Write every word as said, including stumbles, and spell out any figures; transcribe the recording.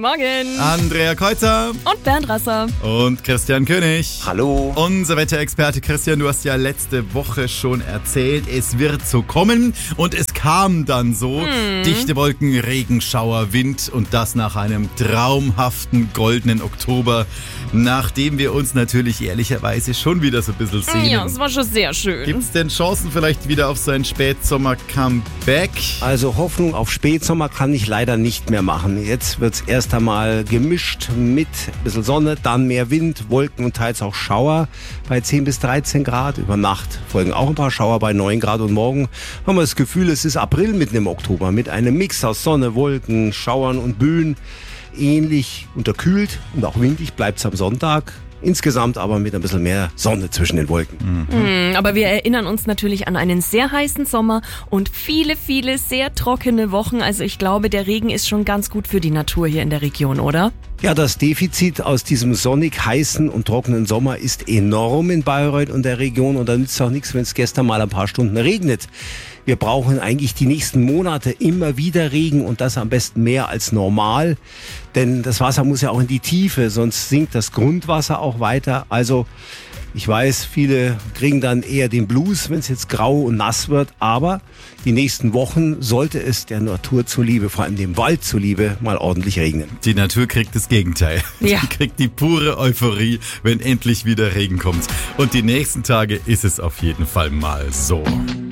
Morgen. Andrea Kreuzer Und Bernd Rasser. und Christian König. Hallo. Unser Wetterexperte Christian, du hast ja letzte Woche schon erzählt, es wird so kommen und es kam dann so. Hm. Dichte Wolken, Regenschauer, Wind und das nach einem traumhaften goldenen Oktober, nachdem wir uns natürlich ehrlicherweise schon wieder so ein bisschen sehen. Ja, es war schon sehr schön. Gibt es denn Chancen vielleicht wieder auf so ein Spätsommer-Comeback? Also Hoffnung auf Spätsommer kann ich leider nicht mehr machen. Jetzt wird's erst einmal gemischt mit ein bisschen Sonne, dann mehr Wind, Wolken und teils auch Schauer bei zehn bis dreizehn Grad. Über Nacht folgen auch ein paar Schauer bei neun Grad und morgen haben wir das Gefühl, es ist April mitten im Oktober mit einem Mix aus Sonne, Wolken, Schauern und Böen. Ähnlich unterkühlt und auch windig bleibt's am Sonntag. Insgesamt aber mit ein bisschen mehr Sonne zwischen den Wolken. Mhm, aber wir erinnern uns natürlich an einen sehr heißen Sommer und viele, viele sehr trockene Wochen. Also ich glaube, der Regen ist schon ganz gut für die Natur hier in der Region, oder? Ja, das Defizit aus diesem sonnig heißen und trockenen Sommer ist enorm in Bayreuth und der Region und da nützt auch nichts, wenn es gestern mal ein paar Stunden regnet. Wir brauchen eigentlich die nächsten Monate immer wieder Regen und das am besten mehr als normal, denn das Wasser muss ja auch in die Tiefe, sonst sinkt das Grundwasser auch weiter. Also ich weiß, viele kriegen dann eher den Blues, wenn es jetzt grau und nass wird, aber die nächsten Wochen sollte es der Natur zuliebe, vor allem dem Wald zuliebe, mal ordentlich regnen. Die Natur kriegt das Gegenteil. Ja. Die kriegt die pure Euphorie, wenn endlich wieder Regen kommt. Und die nächsten Tage ist es auf jeden Fall mal so.